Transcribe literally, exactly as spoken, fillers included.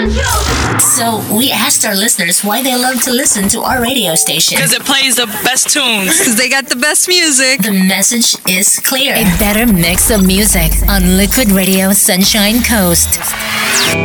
So we asked our listeners why they love to listen to our radio station. Because it plays the best tunes. Because they got the best music. The message is clear. A better mix of music on Liquid Radio Sunshine Coast.